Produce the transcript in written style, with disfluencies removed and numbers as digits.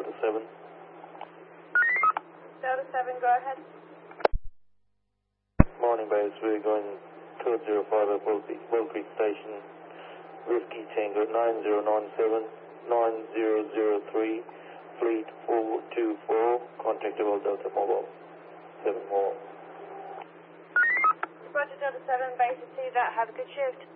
Delta 7. Delta 7, go ahead. Morning, base. We're going 205 at Bull Creek Station. Whiskey Tango 9097 9003 Fleet 424. Contact about Delta Mobile 7 more. Roger, Delta 7, base, see that. Have a good shift.